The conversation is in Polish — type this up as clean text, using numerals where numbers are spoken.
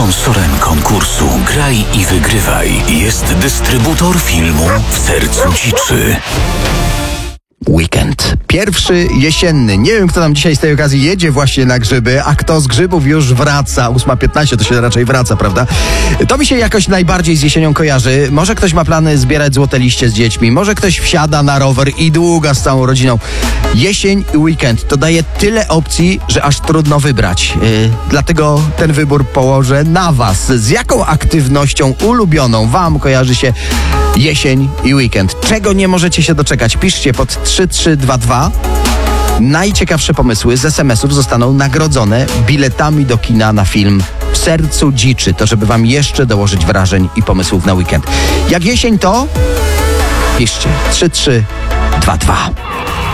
Sponsorem konkursu Graj i Wygrywaj jest dystrybutor filmu W sercu dziczy. Weekend. Pierwszy jesienny. Nie wiem, kto nam dzisiaj z tej okazji jedzie właśnie na grzyby, a kto z grzybów już wraca. 8:15 to się raczej wraca, prawda? To mi się jakoś najbardziej z jesienią kojarzy. Może ktoś ma plany zbierać złote liście z dziećmi, może ktoś wsiada na rower i długa z całą rodziną. Jesień i weekend to daje tyle opcji, że aż trudno wybrać. Dlatego ten wybór położę na was. Z jaką aktywnością ulubioną wam kojarzy się jesień i weekend? Czego nie możecie się doczekać? Piszcie pod 3322. Najciekawsze pomysły z SMS-ów zostaną nagrodzone biletami do kina na film W sercu dziczy. To żeby wam jeszcze dołożyć wrażeń i pomysłów na weekend. Jak jesień to piszcie 3322.